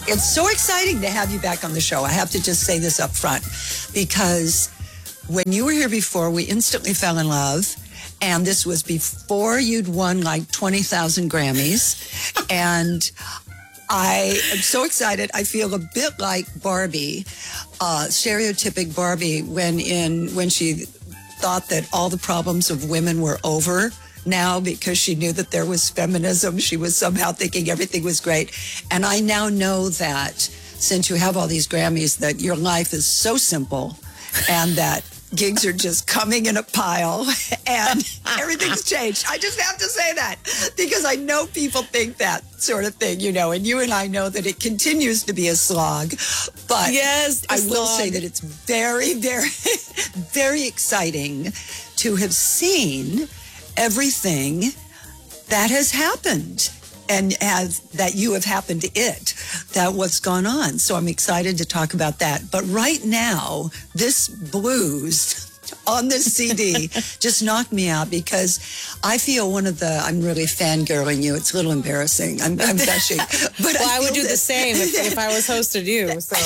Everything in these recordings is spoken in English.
It's so exciting to have you back on the show. I have to just say this up front because when you were here before, we instantly fell in love. And this was before you'd won like 20,000 Grammys. And I am so excited. I feel a bit like Barbie, stereotypic Barbie, when she thought that all the problems of women were over now because she knew that there was feminism. She was somehow thinking everything was great. And I now know that since you have all these Grammys, that your life is so simple and that gigs are just coming in a pile and everything's changed. I just have to say that because I know people think that sort of thing, you know, and you and I know that it continues to be a slog. But yes, I will say that it's very, very, very exciting to have seen everything that has happened and that you have happened to it, that what's gone on. So I'm excited to talk about that. But right now, this blues on this CD just knocked me out because I feel I'm really fangirling you. It's a little embarrassing. I'm gushing. But well, I would do the same if I was hosted you. So.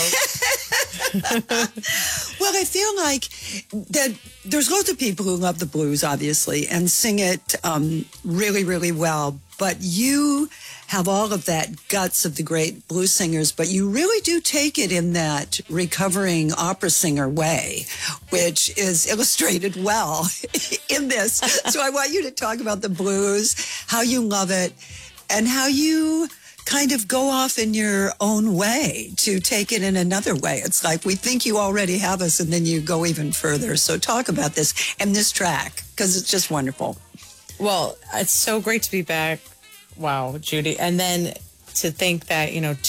Well, I feel like that there's lots of people who love the blues, obviously, and sing it really, really well. But you have all of that guts of the great blues singers, but you really do take it in that recovering opera singer way, which is illustrated well in this. So I want you to talk about the blues, how you love it, and how you kind of go off in your own way to take it in another way. It's like we think you already have us, and then you go even further. So talk about this and this track, because it's just wonderful. Well, it's so great to be back. Wow, Judy. And then to think that,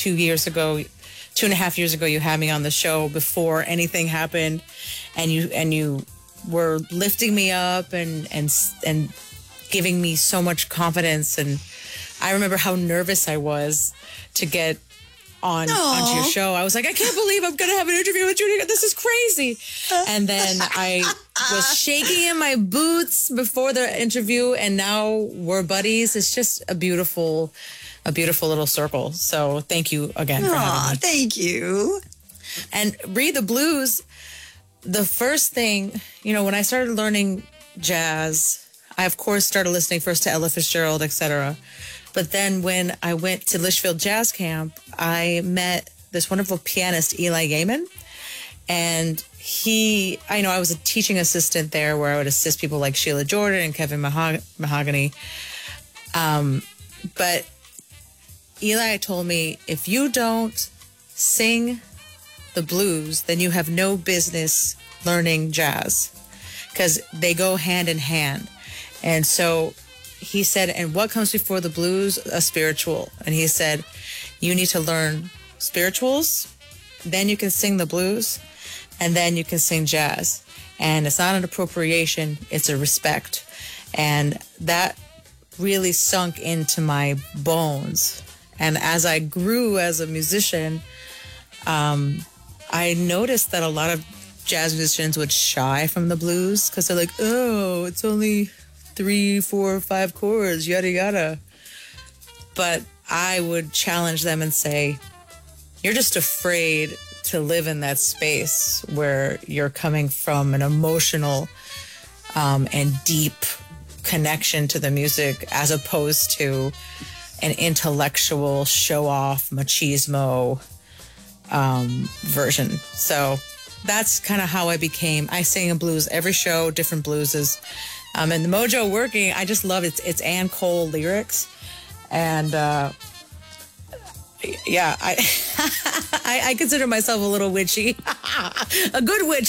2.5 years ago, you had me on the show before anything happened, and you were lifting me up and giving me so much confidence. And I remember how nervous I was to get onto your show. I was like, I can't believe I'm going to have an interview with Judy. This is crazy. And then I was shaking in my boots before the interview, and now we're buddies. It's just a beautiful little circle. So thank you again for having me. Thank you. And Read the Blues, the first thing, when I started learning jazz, I, of course, started listening first to Ella Fitzgerald, etc. But then when I went to Litchfield Jazz Camp, I met this wonderful pianist, Eli Gaiman. And I was a teaching assistant there where I would assist people like Sheila Jordan and Kevin Mahogany. But Eli told me, if you don't sing the blues, then you have no business learning jazz, because they go hand in hand. And so he said, and what comes before the blues? A spiritual. And he said, you need to learn spirituals, then you can sing the blues, and then you can sing jazz. And it's not an appropriation, it's a respect. And that really sunk into my bones. And as I grew as a musician, I noticed that a lot of jazz musicians would shy from the blues because they're like, oh, it's only 3, 4, 5 chords, yada, yada. But I would challenge them and say, you're just afraid to live in that space where you're coming from an emotional and deep connection to the music as opposed to an intellectual show-off machismo version. So that's kind of how I sing in blues every show, different blueses. And the Mojo Working, I just love it. It's Ann Cole lyrics. And I consider myself a little witchy. a good witch.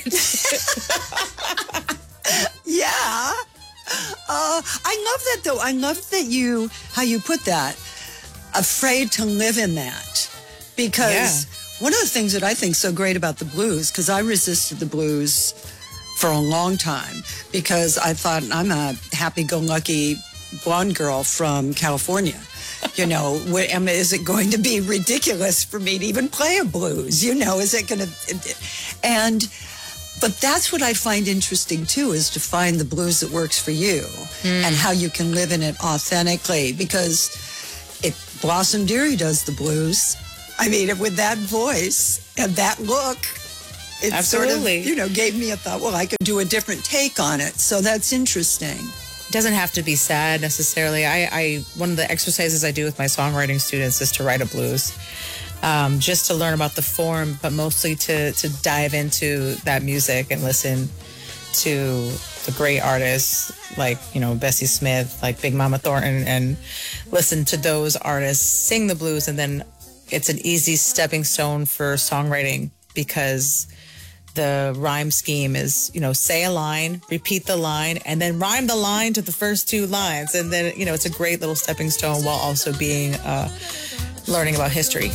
Yeah. I love that, though. I love that how you put that, afraid to live in that. Because one of the things that I think is so great about the blues, because I resisted the blues for a long time, because I thought I'm a happy-go-lucky blonde girl from California. Is it going to be ridiculous for me to even play a blues? Is it going to... But that's what I find interesting, too, is to find the blues that works for you and how you can live in it authentically. Because Blossom Dearie does the blues. I mean, with that voice and that look, it Absolutely. sort of, gave me a thought, well, I could do a different take on it. So that's interesting. It doesn't have to be sad necessarily. I one of the exercises I do with my songwriting students is to write a blues, just to learn about the form, but mostly to dive into that music and listen to the great artists like, Bessie Smith, like Big Mama Thornton, and listen to those artists sing the blues. And then it's an easy stepping stone for songwriting because the rhyme scheme is, say a line, repeat the line, and then rhyme the line to the first two lines. And then, it's a great little stepping stone while also being learning about history.